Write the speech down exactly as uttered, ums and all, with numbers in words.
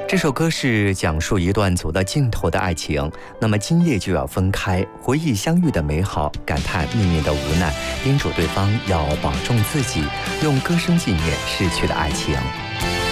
这首歌是讲述一段走到尽头的爱情，那么今夜就要分开，回忆相遇的美好，感叹命运的无奈，叮嘱对方要保重自己，用歌声纪念逝去的爱情。